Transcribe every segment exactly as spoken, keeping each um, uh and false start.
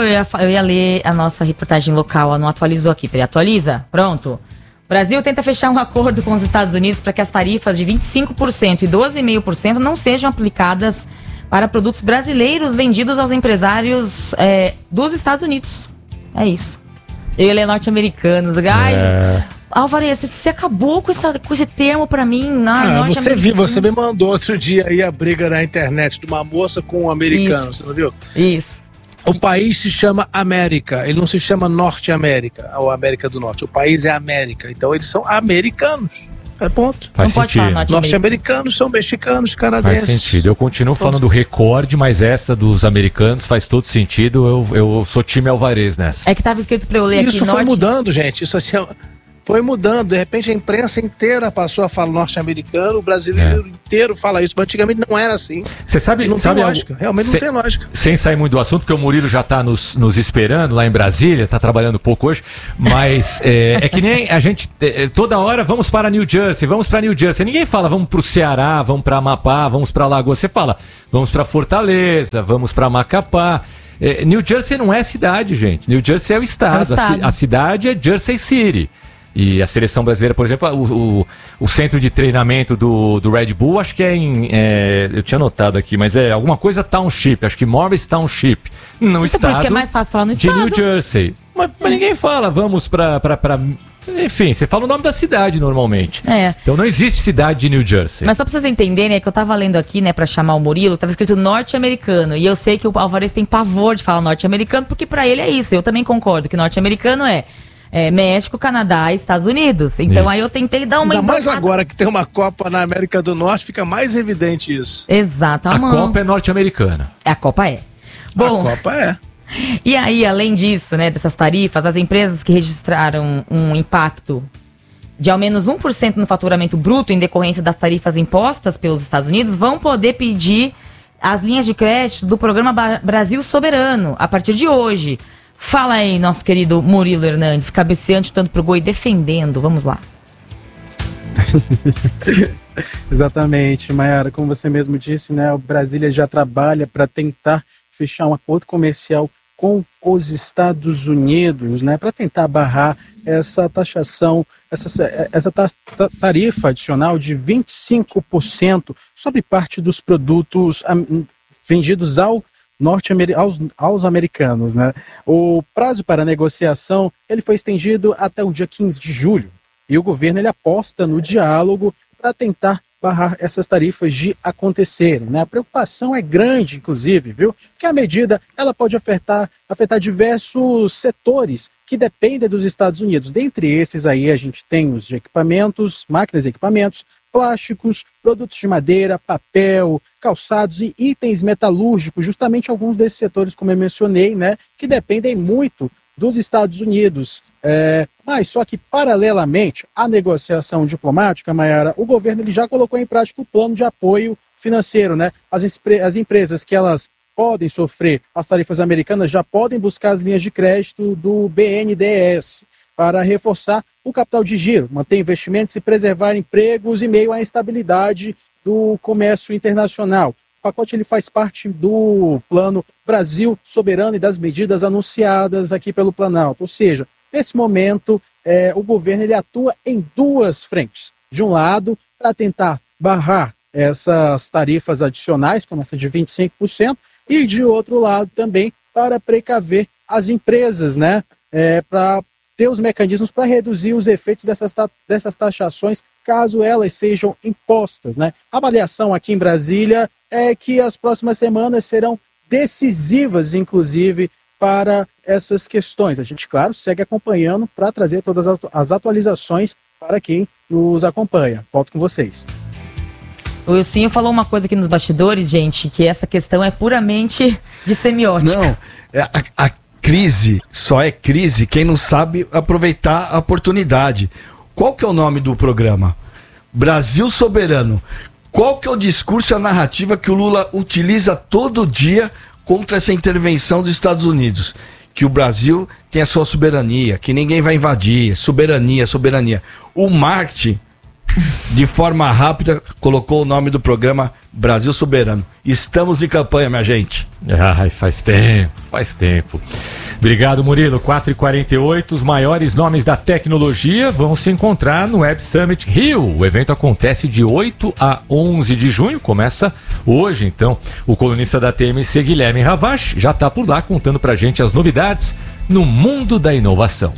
eu ia, eu ia ler a nossa reportagem local, ela não atualizou aqui. Peraí, atualiza? Pronto. O Brasil tenta fechar um acordo com os Estados Unidos para que as tarifas de vinte e cinco por cento e doze vírgula cinco por cento não sejam aplicadas para produtos brasileiros vendidos aos empresários é, dos Estados Unidos. É isso. Eu ia ler norte-americanos. Ai, é... Álvares, você acabou com, essa, com esse termo pra mim. Ah, você viu, você me mandou outro dia aí a briga na internet de uma moça com um americano, isso. Você não viu? Isso. O país se chama América, ele não se chama Norte América, ou América do Norte. O país é América, então eles são americanos. É ponto. Faz não sentido. Pode falar norte-americanos são mexicanos, canadenses. Faz sentido. Eu continuo falando do recorde, mas essa dos americanos faz todo sentido. Eu, eu sou time Alvarez nessa. É que tava escrito pra eu ler Isso aqui. Isso foi norte... mudando, gente. Isso assim, foi mudando. De repente a imprensa inteira passou a falar norte-americano, o brasileiro é. inteiro fala isso. Mas antigamente não era assim. Você sabe, não sabe tem lógica. Algo... Realmente Cê... não tem lógica. Sem sair muito do assunto, porque o Murilo já está nos, nos esperando lá em Brasília, está trabalhando pouco hoje, mas é, é que nem a gente, é, toda hora vamos para New Jersey, vamos para New Jersey. Ninguém fala vamos para o Ceará, vamos para Amapá, vamos para Alagoas. Você fala vamos para Fortaleza, vamos para Macapá. É, New Jersey não é cidade, gente. New Jersey é o estado. É o estado. A, a cidade é Jersey City. E a seleção brasileira, por exemplo, o, o, o centro de treinamento do, do Red Bull, acho que é em... É, eu tinha anotado aqui, mas é alguma coisa Township, acho que Morris Township, no estado, por isso que é mais fácil falar no de estado. New Jersey. Mas, mas ninguém fala, vamos pra, pra, pra... Enfim, você fala o nome da cidade normalmente. É. Então não existe cidade de New Jersey. Mas só pra vocês entenderem, é que eu tava lendo aqui, né, pra chamar o Murilo, tava escrito norte-americano. E eu sei que o Alvarez tem pavor de falar norte-americano, porque pra ele é isso. Eu também concordo que norte-americano é... É, México, Canadá e Estados Unidos. Então isso. Aí eu tentei dar uma... Ainda mais agora que tem uma Copa na América do Norte, fica mais evidente isso. Exatamente. A Copa é norte-americana. A Copa é. Bom, a Copa é. E aí, além disso, né, dessas tarifas, as empresas que registraram um impacto de ao menos um por cento no faturamento bruto em decorrência das tarifas impostas pelos Estados Unidos vão poder pedir as linhas de crédito do programa Brasil Soberano a partir de hoje. Fala aí, nosso querido Murilo Hernandes, cabeceante tanto pro gol e defendendo. Vamos lá. Exatamente, Mayara. Como você mesmo disse, né, o Brasília já trabalha para tentar fechar um acordo comercial com os Estados Unidos, né, para tentar barrar essa taxação, essa, essa tarifa adicional de vinte e cinco por cento sobre parte dos produtos um, vendidos ao norte-americanos, aos, aos americanos, né? O prazo para negociação ele foi estendido até o dia quinze de julho e o governo ele aposta no diálogo para tentar barrar essas tarifas de acontecerem, né? A preocupação é grande, inclusive, viu? Porque a medida ela pode afetar, afetar diversos setores que dependem dos Estados Unidos. Dentre esses aí a gente tem os de equipamentos, máquinas e equipamentos, plásticos, produtos de madeira, papel, calçados e itens metalúrgicos, justamente alguns desses setores, como eu mencionei, né, que dependem muito dos Estados Unidos. É, mas só que, paralelamente à negociação diplomática, Mayara, o governo ele já colocou em prática o plano de apoio financeiro, né? As, as empresas que elas podem sofrer as tarifas americanas já podem buscar as linhas de crédito do B N D E S para reforçar o capital de giro, manter investimentos e preservar empregos em meio à instabilidade do comércio internacional. O pacote ele faz parte do plano Brasil Soberano e das medidas anunciadas aqui pelo Planalto. Ou seja, nesse momento, é, o governo ele atua em duas frentes. De um lado, para tentar barrar essas tarifas adicionais, como essa de vinte e cinco por cento, e de outro lado também para precaver as empresas, né, é, para ter os mecanismos para reduzir os efeitos dessas, ta- dessas taxações, caso elas sejam impostas, né? A avaliação aqui em Brasília é que as próximas semanas serão decisivas, inclusive, para essas questões. A gente, claro, segue acompanhando para trazer todas as, as atualizações para quem nos acompanha. Volto com vocês. O Wilson falou uma coisa aqui nos bastidores, gente, que essa questão é puramente de semiótica. Não, a, a crise só é crise quem não sabe aproveitar a oportunidade. Qual que é o nome do programa? Brasil Soberano. Qual que é o discurso e a narrativa que o Lula utiliza todo dia contra essa intervenção dos Estados Unidos? Que o Brasil tem a sua soberania, que ninguém vai invadir, soberania, soberania. O marketing, de forma rápida, colocou o nome do programa Brasil Soberano. Estamos em campanha, minha gente. Ai, faz tempo, faz tempo. Obrigado, Murilo. quatro e quarenta e oito, os maiores nomes da tecnologia vão se encontrar no Web Summit Rio. O evento acontece de oito a onze de junho, começa hoje, então. O colunista da T M C, Guilherme Ravache, já está por lá contando pra gente as novidades no mundo da inovação.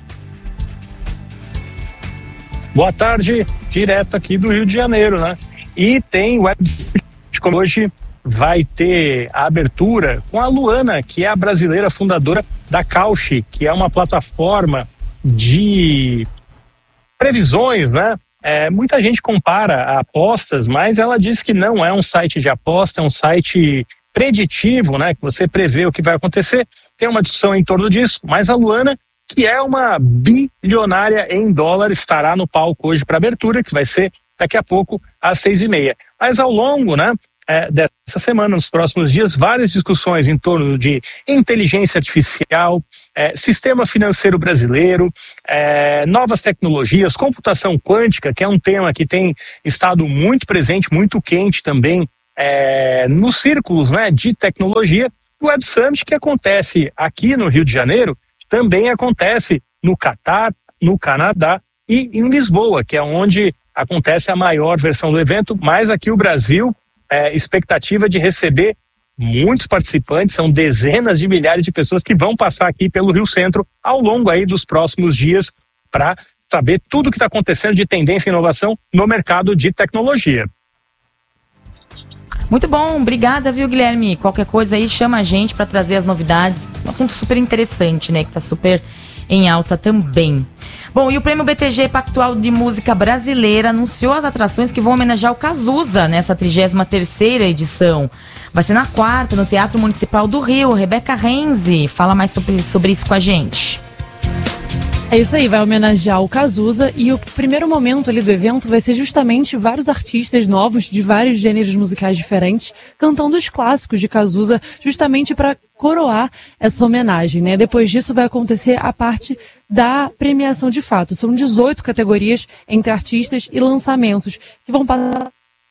Boa tarde, direto aqui do Rio de Janeiro, né? E tem Web Summit, como hoje vai ter a abertura com a Luana, que é a brasileira fundadora da Cauchy, que é uma plataforma de previsões, né? É, muita gente compara apostas, mas ela diz que não é um site de aposta, é um site preditivo, né? Que você prevê o que vai acontecer. Tem uma discussão em torno disso, mas a Luana, que é uma bilionária em dólar, estará no palco hoje para abertura, que vai ser daqui a pouco às seis e meia. Mas ao longo, né? É, dessa semana, nos próximos dias, várias discussões em torno de inteligência artificial, é, sistema financeiro brasileiro, é, novas tecnologias, computação quântica, que é um tema que tem estado muito presente, muito quente também é, nos círculos, né, de tecnologia. O Web Summit, que acontece aqui no Rio de Janeiro, também acontece no Catar, no Canadá e em Lisboa, que é onde acontece a maior versão do evento, mas aqui o Brasil... É, expectativa de receber muitos participantes, são dezenas de milhares de pessoas que vão passar aqui pelo Rio Centro ao longo aí dos próximos dias para saber tudo o que está acontecendo de tendência e inovação no mercado de tecnologia. Muito bom, obrigada, viu, Guilherme? Qualquer coisa aí, chama a gente para trazer as novidades. Um assunto super interessante, né? Que tá super em alta também. Bom, e o Prêmio B T G Pactual de Música Brasileira anunciou as atrações que vão homenagear o Cazuza nessa trigésima terceira edição. Vai ser na quarta, no Teatro Municipal do Rio. Rebeca Renzi fala mais sobre, sobre isso com a gente. É isso aí, vai homenagear o Cazuza e o primeiro momento ali do evento vai ser justamente vários artistas novos de vários gêneros musicais diferentes cantando os clássicos de Cazuza justamente para coroar essa homenagem, né? Depois disso vai acontecer a parte da premiação de fato. São dezoito categorias entre artistas e lançamentos que vão passar...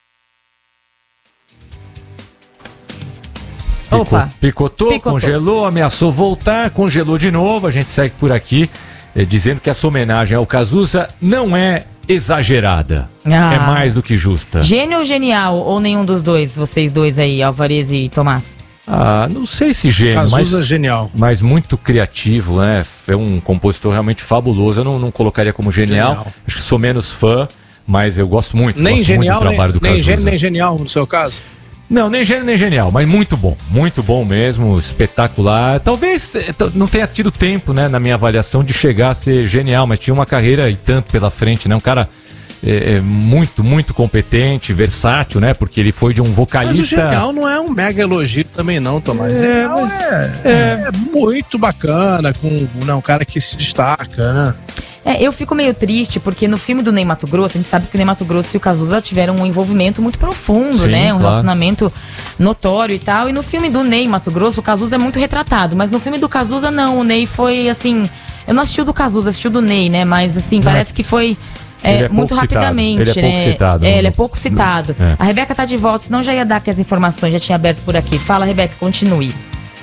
Opa. Picotou, Picotou, congelou, ameaçou voltar, congelou de novo. A gente segue por aqui eh, dizendo que essa homenagem ao Cazuza não é exagerada. Ah. É mais do que justa. Gênio ou genial? Ou nenhum dos dois, vocês dois aí, Alvarez e Tomás? Ah, não sei se gênio, Cazuza mas, genial. mas muito criativo, né? É um compositor realmente fabuloso. Eu não, não colocaria como genial. Genial. Acho que sou menos fã, mas eu gosto muito. Nem gosto genial, muito do trabalho nem, do nem Cazuza. gênio, nem genial no seu caso? Não, nem gênio nem genial, mas muito bom, muito bom mesmo, espetacular. Talvez eh, t- não tenha tido tempo, né, na minha avaliação, de chegar a ser genial, mas tinha uma carreira e tanto pela frente, né, um cara eh, eh, muito, muito competente, versátil, né, porque ele foi de um vocalista... Mas o genial não é um mega elogio também não, Tomás. É, Genial mas- é, é. é muito bacana, com não, um cara que se destaca, né? É, eu fico meio triste porque no filme do Ney Matogrosso, a gente sabe que o Ney Matogrosso e o Cazuza tiveram um envolvimento muito profundo, Sim, né? Um claro. relacionamento notório e tal. E no filme do Ney Matogrosso, o Cazuza é muito retratado. Mas no filme do Cazuza, não. O Ney foi, assim... Eu não assisti o do Cazuza, assisti o do Ney, né? Mas, assim, parece que foi... É, Ele é muito pouco citado. rapidamente, Ele é pouco né? citado, É, não- ele é pouco citado. É. A Rebeca tá de volta, senão já ia dar aqui as informações, já tinha aberto por aqui. Fala, Rebeca, continue.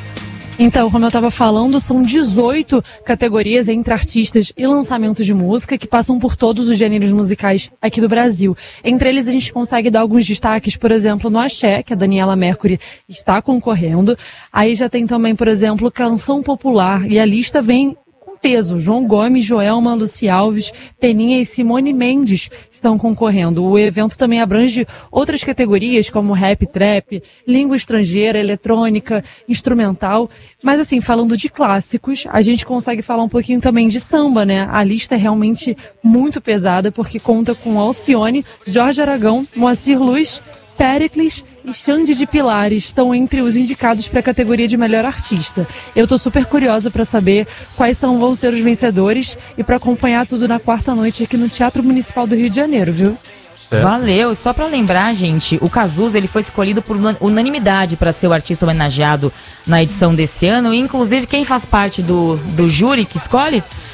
Então, como eu estava falando, são dezoito categorias entre artistas e lançamentos de música que passam por todos os gêneros musicais aqui do Brasil. Entre eles, a gente consegue dar alguns destaques, por exemplo, no Axé, que a Daniela Mercury está concorrendo. Aí já tem também, por exemplo, canção popular. E a lista vem com peso. João Gomes, Joelma, Luci Alves, Peninha e Simone Mendes estão concorrendo. O evento também abrange outras categorias como rap, trap, língua estrangeira, eletrônica, instrumental. Mas assim, falando de clássicos, a gente consegue falar um pouquinho também de samba, né? A lista é realmente muito pesada porque conta com Alcione, Jorge Aragão, Moacir Luz, Péricles e Xande de Pilares estão entre os indicados para a categoria de melhor artista. Eu tô super curiosa para saber quais são, vão ser os vencedores e para acompanhar tudo na quarta noite aqui no Teatro Municipal do Rio de Janeiro, viu? Certo. Valeu. Só pra lembrar, gente, o Cazuza ele foi escolhido por una- unanimidade para ser o artista homenageado na edição desse ano. E, inclusive, quem faz parte do, do júri que escolhe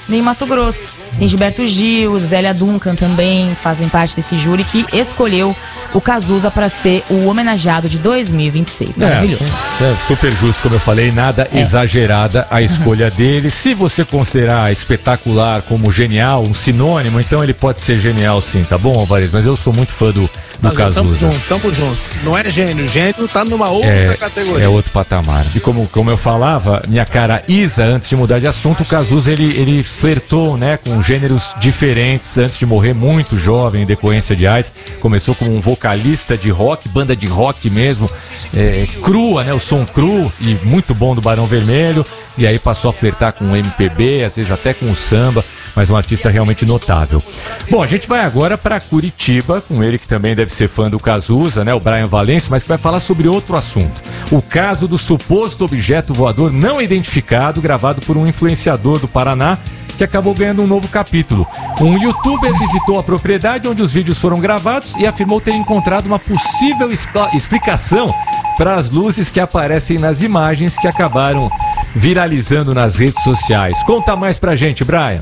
nem Mato Grosso. Tem Gilberto Gil, Zélia Duncan também fazem parte desse júri que escolheu o Cazuza para ser o homenageado de dois mil e vinte e seis. Maravilhoso. É, é super justo, como eu falei, nada É. exagerada a escolha dele. Se você considerar espetacular como genial, um sinônimo, então ele pode ser genial sim, tá bom, Alvarez? Mas eu sou muito fã do, do Valeu, tamo Cazuza. junto, tamo junto. Não é gênio, gênio tá numa outra É, categoria. é outro patamar. E como, como eu falava, minha cara Isa, antes de mudar de assunto, o Cazuza ele, ele flertou, né, com gêneros diferentes antes de morrer muito jovem em decorrência de AIDS. Começou como um vocalista de rock, banda de rock mesmo, é, crua, né, o som cru e muito bom do Barão Vermelho. E aí passou a flertar com o M P B, às vezes até com o samba, mas um artista realmente notável. Bom, a gente vai agora para Curitiba, com ele que também deve ser fã do Cazuza, né, o Brian Valence, mas que vai falar sobre outro assunto. O caso do suposto objeto voador não identificado, gravado por um influenciador do Paraná, que acabou ganhando um novo capítulo. Um youtuber visitou a propriedade onde os vídeos foram gravados e afirmou ter encontrado uma possível expla- explicação para as luzes que aparecem nas imagens que acabaram viralizando nas redes sociais. Conta mais pra gente, Brian.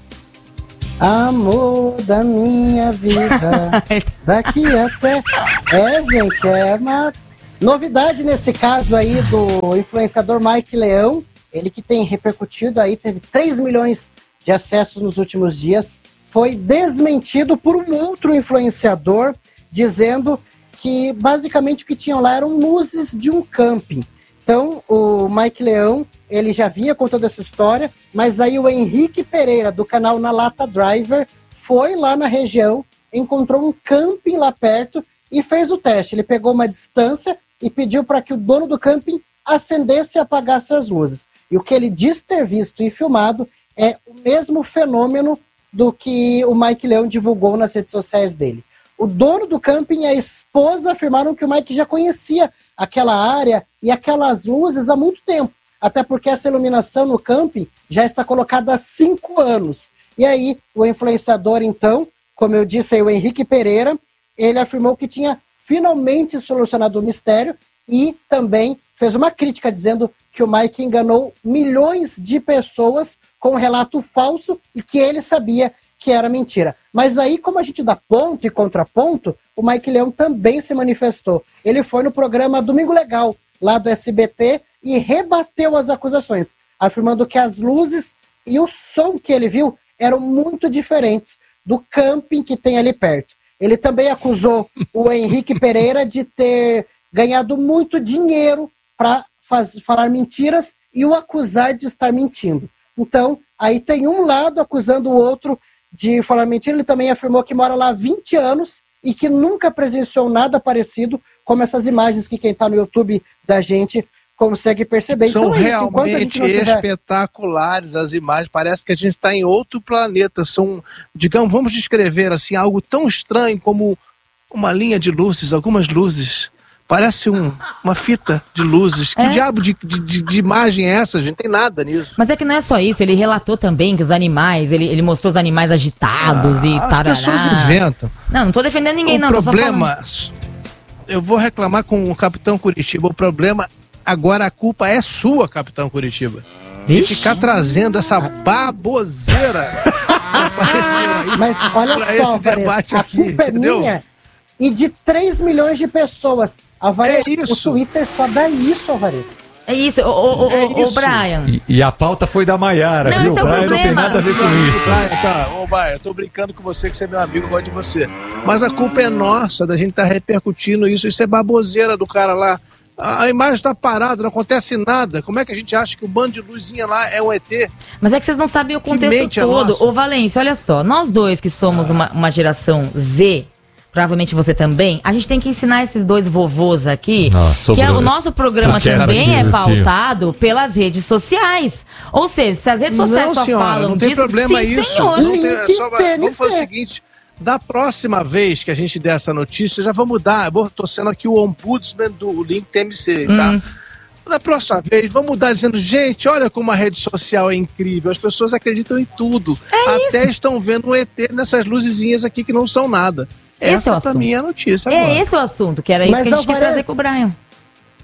Amor da minha vida, daqui até... É, gente, é uma novidade nesse caso aí do influenciador Mike Leão, ele que tem repercutido aí, teve três milhões de acessos nos últimos dias, foi desmentido por um outro influenciador, dizendo que basicamente o que tinham lá eram luzes de um camping. Então, o Mike Leão, ele já vinha contando essa história, mas aí o Henrique Pereira, do canal Na Lata Driver, foi lá na região, encontrou um camping lá perto e fez o teste. Ele pegou uma distância e pediu para que o dono do camping acendesse e apagasse as luzes. E o que ele diz ter visto e filmado é o mesmo fenômeno do que o Mike Leão divulgou nas redes sociais dele. O dono do camping e a esposa afirmaram que o Mike já conhecia aquela área e aquelas luzes há muito tempo, até porque essa iluminação no camping já está colocada há cinco anos. E aí, o influenciador, então, como eu disse aí, o Henrique Pereira, ele afirmou que tinha finalmente solucionado o mistério e também fez uma crítica dizendo que o Mike enganou milhões de pessoas com um relato falso e que ele sabia que era mentira. Mas aí, como a gente dá ponto e contraponto, o Mike Leão também se manifestou. Ele foi no programa Domingo Legal, lá do S B T, e rebateu as acusações, afirmando que as luzes e o som que ele viu eram muito diferentes do camping que tem ali perto. Ele também acusou o Henrique Pereira de ter ganhado muito dinheiro para falar mentiras e o acusar de estar mentindo. Então, aí tem um lado acusando o outro de falar mentira. Ele também afirmou que mora lá há vinte anos e que nunca presenciou nada parecido, como essas imagens que quem está no YouTube da gente consegue perceber. São então, é isso, realmente tiver... espetaculares as imagens, parece que a gente está em outro planeta. São, digamos, vamos descrever assim, algo tão estranho como uma linha de luzes, algumas luzes. Parece um, uma fita de luzes. É. Que diabo de, de, de imagem é essa, gente? Não tem nada nisso. Mas é que não é só isso, ele relatou também que os animais, ele, ele mostrou os animais agitados Ah, e tarará. as pessoas inventam. Não, não tô defendendo ninguém, o não. tô só problema, falando. eu vou reclamar com o Capitão Curitiba. O problema, agora a culpa é sua, Capitão Curitiba. E Vixe. ficar trazendo essa baboseira que apareceu aí Mas olha pra só, esse Alvarez, debate a aqui, culpa entendeu? é minha e de três milhões de pessoas. Alvarez, É isso. o Twitter só dá isso, Alvarez. É isso, ô, ô, ô, É ô, ô, isso. Brian. E, e a pauta foi da Maiara, Não, viu? esse é o Brian não tem problema. nada a ver com isso. Brian, tá, ô Brian, eu tô brincando com você, que você é meu amigo, eu gosto de você. Mas a culpa é nossa, da gente estar tá repercutindo isso. Isso é baboseira do cara lá. A imagem está parada, não acontece nada. Como é que a gente acha que o bando de luzinha lá é um E T? Mas é que vocês não sabem o contexto mente é todo. nossa. Ô, Valência, olha só. Nós dois que somos uma, uma geração Z, provavelmente você também, a gente tem que ensinar esses dois vovôs aqui Nossa, que é, Bruno. o nosso programa Tá quieto também aqui, é Lucio. pautado pelas redes sociais. Ou seja, se as redes sociais Não, só senhora, falam não tem disso, problema sim, isso. senhor. Não tem, é Link só, T N C. vamos fazer o seguinte, da próxima vez que a gente der essa notícia, já vamos dar, eu vou, tô sendo aqui o ombudsman do Link T M C, tá? Hum. Da próxima vez, vamos mudar dizendo, gente, olha como a rede social é incrível, as pessoas acreditam em tudo. É Até estão vendo um E T nessas luzezinhas aqui que não são nada. Esse é o Essa pra assunto. mim é a notícia É agora. esse o assunto, que era isso Mas, que a gente quis Alvarez, trazer com o Brian.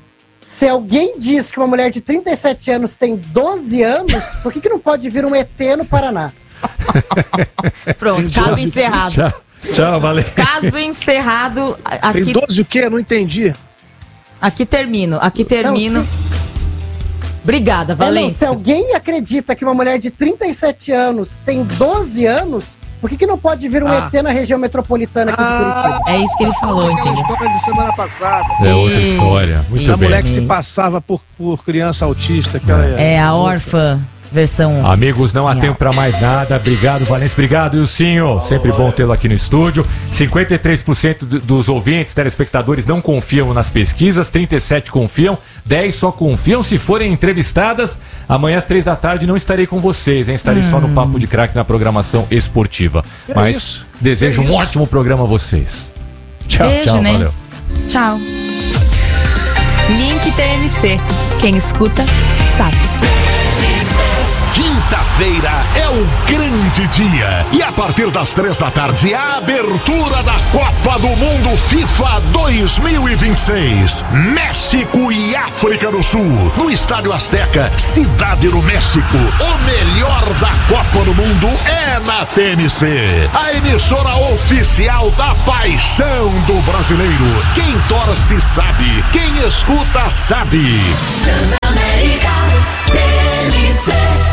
Se alguém diz que uma mulher de trinta e sete anos tem doze anos, por que, que não pode vir um E T no Paraná? Pronto, caso encerrado. Tchau, tchau, valeu. Caso encerrado. Aqui, Tem doze o quê? Não entendi. aqui termino, aqui termino. Não, se... Obrigada, É, não, Valência. se alguém acredita que uma mulher de trinta e sete anos tem doze anos, por que, que não pode vir um Ah. E T na região metropolitana aqui Ah. de Curitiba? É isso que ele falou, Aquela entendeu? história de semana passada. É outra história. Muito Isso. A bem. mulher que se passava por, por criança autista. Que ela É a órfã, versão... Amigos, não há tempo para mais nada. Obrigado, Valência. Obrigado, Ilcinho. Sempre bom tê-lo aqui no estúdio. cinquenta e três por cento do- dos ouvintes, telespectadores, não confiam nas pesquisas. trinta e sete por cento confiam. dez por cento só confiam se forem entrevistadas. Amanhã às três da tarde não estarei com vocês, hein? Estarei só no Papo de Craque na programação esportiva. Que Mas isso? desejo Que um isso? ótimo programa a vocês. Tchau, Beijo, tchau. né? Valeu. Tchau. Link T M C. Quem escuta, sabe. Quinta-feira é o grande dia. E a partir das três da tarde, a abertura da Copa do Mundo FIFA dois mil e vinte e seis. México e África do Sul. No Estádio Azteca, Cidade do México. O melhor da Copa do Mundo é na T M C. A emissora oficial da paixão do brasileiro. Quem torce sabe. Quem escuta sabe. Transamérica T M C.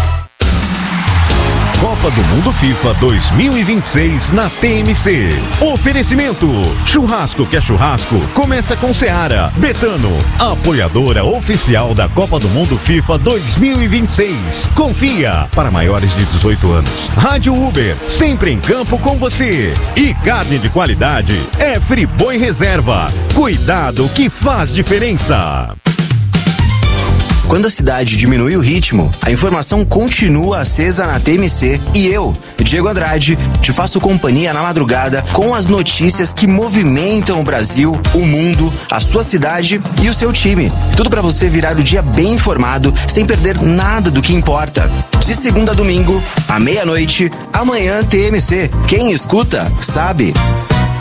Copa do Mundo FIFA dois mil e vinte e seis na T M C. Oferecimento: churrasco que é churrasco, começa com Seara. Betano, apoiadora oficial da Copa do Mundo FIFA dois mil e vinte e seis. Confia, para maiores de dezoito anos. Rádio Uber, sempre em campo com você. E carne de qualidade é Friboi Reserva. Cuidado que faz diferença. Quando a cidade diminui o ritmo, a informação continua acesa na T M C e eu, Diego Andrade, te faço companhia na madrugada com as notícias que movimentam o Brasil, o mundo, a sua cidade e o seu time. Tudo para você virar o dia bem informado, sem perder nada do que importa. De segunda a domingo, à meia-noite, amanhã T M C. Quem escuta, sabe.